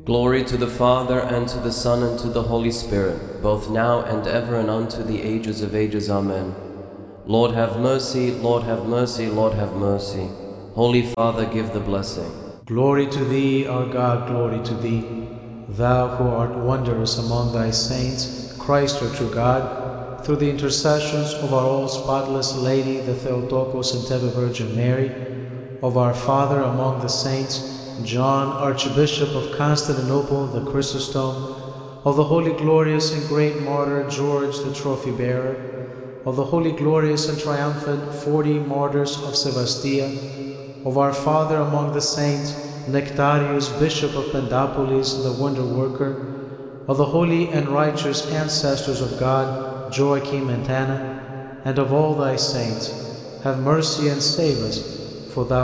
Glory to the Father, and to the Son, and to the Holy Spirit, both now and ever, and unto the ages of ages. Amen. Lord have mercy, Lord have mercy, Lord have mercy. Holy Father, give the blessing. Glory to thee, our God, glory to thee. Thou who art wondrous among thy saints, Christ our true God, through the intercessions of our all spotless Lady, the Theotokos and ever Virgin Mary, of our Father among the saints, John, Archbishop of Constantinople, the Chrysostom, of the holy, glorious, and great martyr George, the trophy bearer, of the holy, glorious, and triumphant 40 martyrs of Sevastia, of our Father among the saints, Nectarius, Bishop of Pendapolis, the wonder worker, of the holy and righteous ancestors of God, Joachim and Anna, and of all thy saints. Have mercy and save us, for thou